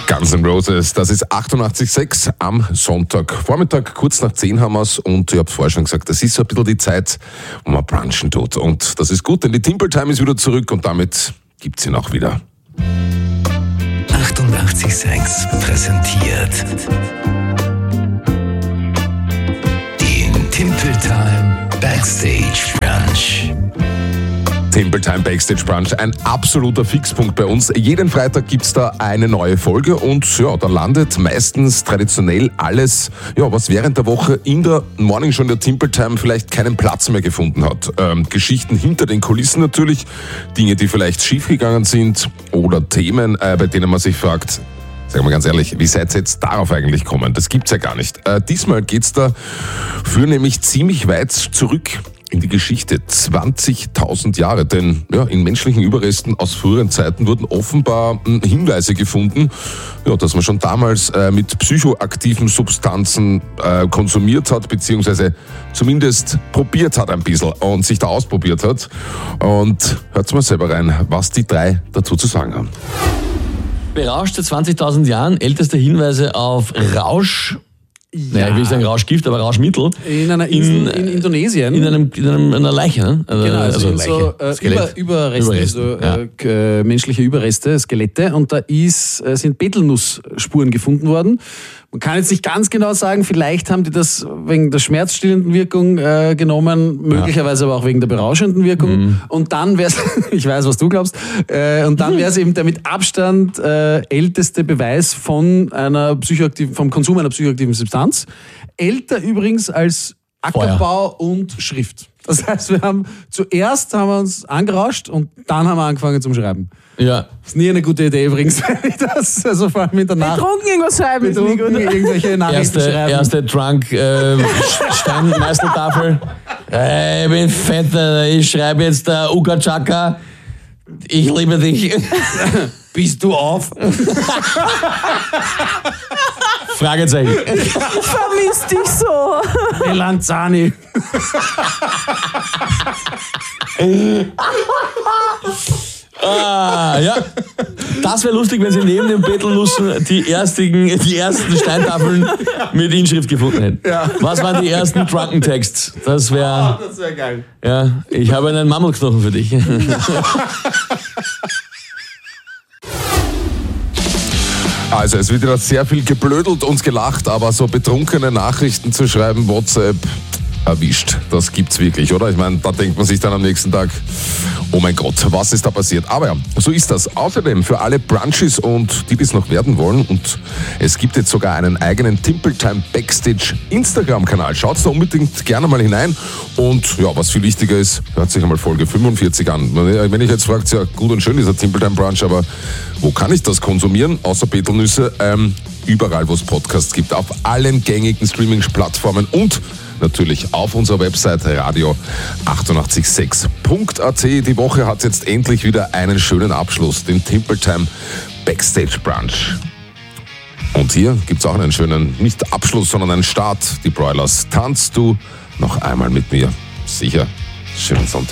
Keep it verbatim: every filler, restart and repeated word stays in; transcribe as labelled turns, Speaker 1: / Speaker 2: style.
Speaker 1: Guns N' Roses, das ist achtundachtzig Komma sechs am Sonntag. Vormittag, kurz nach zehn haben wir es und ich habe vorher schon gesagt, das ist so ein bisschen die Zeit, wo man brunchen tut. Und das ist gut, denn die Timple Time ist wieder zurück und damit gibt's ihn auch wieder.
Speaker 2: achtundachtzig Komma sechs präsentiert den Timple Time Backstage Brunch.
Speaker 1: Timple Time Backstage Brunch, ein absoluter Fixpunkt bei uns. Jeden Freitag gibt's da eine neue Folge und ja, da landet meistens traditionell alles, ja, was während der Woche in der Morning Show in der Timple Time vielleicht keinen Platz mehr gefunden hat. Ähm, Geschichten hinter den Kulissen natürlich, Dinge, die vielleicht schiefgegangen sind oder Themen, äh, bei denen man sich fragt, sagen wir ganz ehrlich, wie seid ihr jetzt darauf eigentlich gekommen? Das gibt's ja gar nicht. Äh, diesmal geht's da für nämlich ziemlich weit zurück in die Geschichte, zwanzigtausend Jahre, denn ja, in menschlichen Überresten aus früheren Zeiten wurden offenbar hm, Hinweise gefunden, ja, dass man schon damals äh, mit psychoaktiven Substanzen äh, konsumiert hat, beziehungsweise zumindest probiert hat ein bisschen und sich da ausprobiert hat. Und hört's mal selber rein, was die drei dazu zu sagen haben.
Speaker 3: Berauscht seit zwanzigtausend Jahren, älteste Hinweise auf Rausch, ja. naja, ich will nicht sagen Rauschgift, aber Rauschmittel.
Speaker 4: In einer Insel in, in Indonesien.
Speaker 3: In, einem, in einem, einer Leiche, ne? Also,
Speaker 4: genau, also,
Speaker 3: also
Speaker 4: Leiche. So, äh, Über, Überreste,
Speaker 3: Überreste,
Speaker 4: so,
Speaker 3: ja.
Speaker 4: äh, menschliche Überreste, Skelette. Und da ist, äh, sind Betelnussspuren gefunden worden. Man kann jetzt nicht ganz genau sagen, vielleicht haben die das wegen der schmerzstillenden Wirkung äh, genommen, möglicherweise ja. aber auch wegen der berauschenden Wirkung. Mhm. Und dann wäre es, ich weiß, was du glaubst, äh, und dann wäre es eben der mit Abstand äh, älteste Beweis von einer psychoaktiven, vom Konsum einer psychoaktiven Substanz. Älter übrigens als Ackerbau Feuer. und Schrift. Das heißt, wir haben zuerst haben wir uns angerauscht und dann haben wir angefangen zum Schreiben.
Speaker 3: Ja.
Speaker 4: Ist nie eine gute Idee übrigens, wenn ich das, also vor allem in der Nacht.
Speaker 5: Betrunken irgendwas schreiben ist nie gut.
Speaker 4: Irgendwelche Nachrichten
Speaker 3: erste,
Speaker 4: schreiben.
Speaker 3: Erste Drunk äh, Steinmeißeltafel. Hey, ich bin fett, ich schreibe jetzt der Uka Chaka. Ich liebe dich.
Speaker 4: Bist du auf?
Speaker 3: Fragezeichen.
Speaker 5: Ich vermisse dich so.
Speaker 4: Melanzani.
Speaker 3: Ah, ja. Das wäre lustig, wenn sie neben den Betelnussen die ersten, die ersten Steintafeln mit Inschrift gefunden hätten. Ja. Was waren die ersten Drunken Texts? Das wäre.
Speaker 4: Oh, das wäre geil.
Speaker 3: Ja, ich habe einen Mammutknochen für dich.
Speaker 1: Also es wird ja sehr viel geblödelt und gelacht, aber so betrunkene Nachrichten zu schreiben, WhatsApp, erwischt. Das gibt's wirklich, oder? Ich meine, da denkt man sich dann am nächsten Tag, oh mein Gott, was ist da passiert? Aber ja, so ist das. Außerdem für alle Brunchies und die, die es noch werden wollen, und es gibt jetzt sogar einen eigenen Timple Time Backstage Instagram-Kanal. Schaut da unbedingt gerne mal hinein. Und ja, was viel wichtiger ist, hört sich einmal Folge fünfundvierzig an. Wenn ich jetzt fragt, ja gut und schön dieser Timple Time Brunch, aber wo kann ich das konsumieren? Außer Betelnüsse, ähm, überall, wo es Podcasts gibt, auf allen gängigen Streaming-Plattformen und natürlich auf unserer Website radio achtundachtzig Komma sechs Punkt a t. Die Woche hat jetzt endlich wieder einen schönen Abschluss, den Timple Time Backstage Brunch. Und hier gibt's auch einen schönen, nicht Abschluss, sondern einen Start. Die Broilers, tanzt du noch einmal mit mir? Sicher, schönen Sonntag.